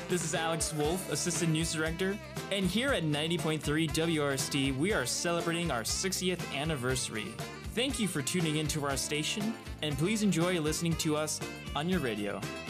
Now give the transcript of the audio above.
This is Alex Wolf, Assistant News Director. And here at 90.3 WRSD, we are celebrating our 60th anniversary. Thank you for tuning into our station, and please enjoy listening to us on your radio.